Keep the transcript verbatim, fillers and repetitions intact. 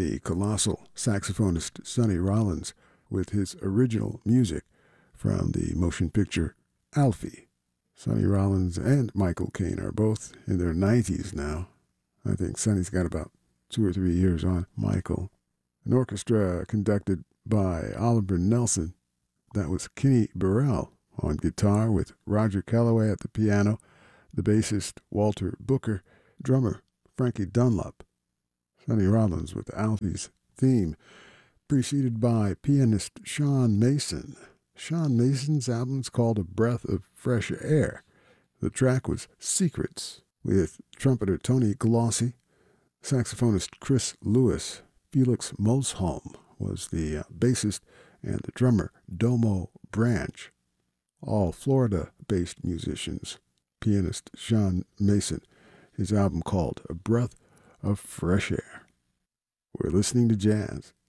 the colossal saxophonist Sonny Rollins with his original music from the motion picture Alfie. Sonny Rollins and Michael Caine are both in their nineties now. I think Sonny's got about two or three years on Michael. An orchestra conducted by Oliver Nelson. That was Kenny Burrell on guitar with Roger Calloway at the piano, the bassist Walter Booker, drummer Frankie Dunlop. Sonny Rollins with Alfie's theme, preceded by pianist Sean Mason. Sean Mason's album's called A Breath of Fresh Air. The track was Secrets with trumpeter Tony Glossy, saxophonist Chris Lewis. Felix Mosholm was the uh, bassist, and the drummer Domo Branch. All Florida-based musicians. Pianist Sean Mason, his album called A Breath of Fresh Air. We're listening to jazz